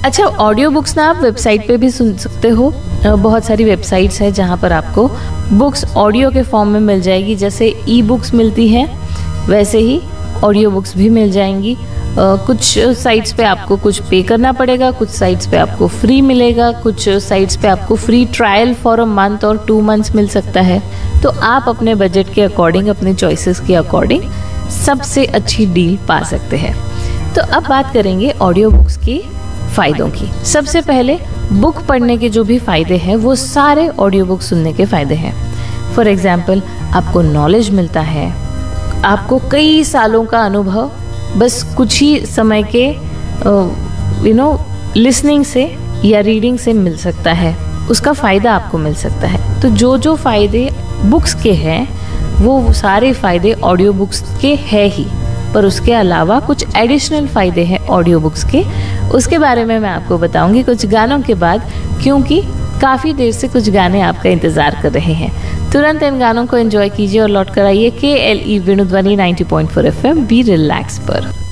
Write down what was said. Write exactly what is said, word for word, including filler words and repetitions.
अच्छा, audio books ना आप वेबसाइट पे भी सुन सकते हो। बहुत सारी वेबसाइट्स हैं जहाँ पर आपको बुक्स ऑडियो के फॉर्म में मिल जाएगी। जैसे ई बुक्स मिलती हैं वैसे ही ऑडियो बुक्स भी मिल जाएंगी। Uh, कुछ साइट्स पे आपको कुछ पे करना पड़ेगा, कुछ साइट्स पे आपको फ्री मिलेगा, कुछ साइट्स पे आपको free trial for a month और टू मंथ्स मिल सकता है। तो आप अपने बजट के अकॉर्डिंग, अपने चॉइसेस के अकॉर्डिंग सबसे अच्छी डील पा सकते हैं। तो अब बात करेंगे ऑडियो बुक्स की फ़ायदों की। सबसे पहले बुक पढ़ने के जो भी फ़ायदे हैं वो सारे ऑडियो बुक सुनने के फ़ायदे हैं। फॉर एग्जाम्पल, आपको नॉलेज मिलता है, आपको कई सालों का अनुभव बस कुछ ही समय के यू नो लिसनिंग से या रीडिंग से मिल सकता है, उसका फ़ायदा आपको मिल सकता है। तो जो जो फ़ायदे बुक्स के हैं वो सारे फ़ायदे ऑडियो बुक्स के हैं ही, पर उसके अलावा कुछ एडिशनल फ़ायदे हैं ऑडियो बुक्स के। उसके बारे में मैं आपको बताऊंगी कुछ गानों के बाद, क्योंकि काफ़ी देर से कुछ गाने आपका इंतज़ार कर रहे हैं। तुरंत इन गानों को एंजॉय कीजिए और लौट कर आइए के L E वेणुध्वनि ninety point four F M be relax पर।